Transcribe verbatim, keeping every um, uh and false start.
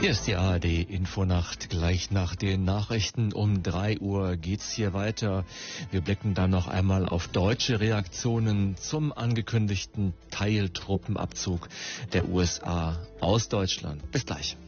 Hier ist die A R D-Infonacht. Gleich nach den Nachrichten um drei Uhr geht's hier weiter. Wir blicken dann noch einmal auf deutsche Reaktionen zum angekündigten Teiltruppenabzug der U S A aus Deutschland. Bis gleich.